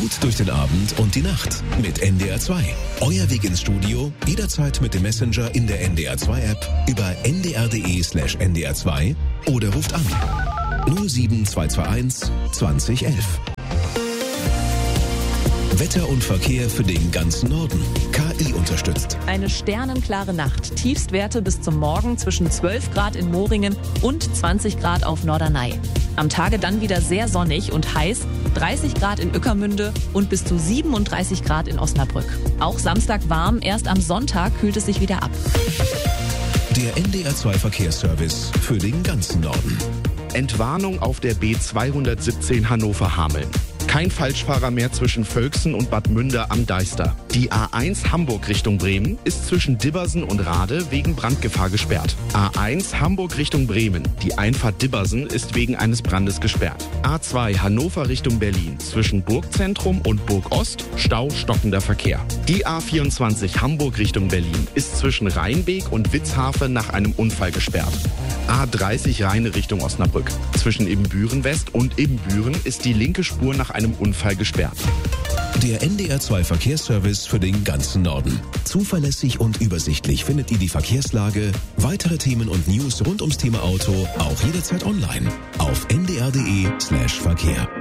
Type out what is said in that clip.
gut durch den Abend und die Nacht mit NDR 2. Euer Weg ins Studio, jederzeit mit dem Messenger in der NDR 2 App über ndr.de/NDR 2 oder ruft an 07221 2011. Wetter und Verkehr für den ganzen Norden. KI unterstützt. Eine sternenklare Nacht. Tiefstwerte bis zum Morgen zwischen 12 Grad in Moringen und 20 Grad auf Norderney. Am Tage dann wieder sehr sonnig und heiß. 30 Grad in Ueckermünde und bis zu 37 Grad in Osnabrück. Auch Samstag warm, erst am Sonntag kühlt es sich wieder ab. Der NDR 2 Verkehrsservice für den ganzen Norden. Entwarnung auf der B217 Hannover-Hameln. Kein Falschfahrer mehr zwischen Völksen und Bad Münder am Deister. Die A1 Hamburg Richtung Bremen ist zwischen Dibbersen und Rade wegen Brandgefahr gesperrt. A1 Hamburg Richtung Bremen. Die Einfahrt Dibbersen ist wegen eines Brandes gesperrt. A2 Hannover Richtung Berlin. Zwischen Burgzentrum und Burg Ost Stau, stockender Verkehr. Die A24 Hamburg Richtung Berlin ist zwischen Rheinbeek und Witzhafe nach einem Unfall gesperrt. A30 Rheine Richtung Osnabrück. Zwischen Ibbenbüren West und Ibbenbüren ist die linke Spur nach einem Unfall gesperrt. Der NDR 2 Verkehrsservice für den ganzen Norden. Zuverlässig und übersichtlich findet ihr die Verkehrslage, weitere Themen und News rund ums Thema Auto auch jederzeit online auf ndr.de/Verkehr.